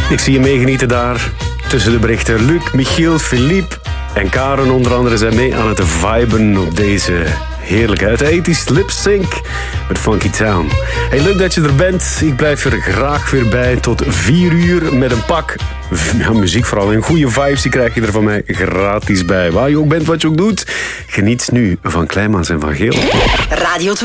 Ik zie je meegenieten daar tussen de berichten. Luc, Michiel, Philippe en Karen onder andere zijn mee aan het viben op deze heerlijke uit 80's Lip Sync met Funky Town. Hey, leuk dat je er bent. Ik blijf er graag weer bij tot 4 uur met een pak muziek vooral. En goede vibes, die krijg je er van mij gratis bij. Waar je ook bent, wat je ook doet. Geniet nu van Kleimans en van Geel. Radio 2.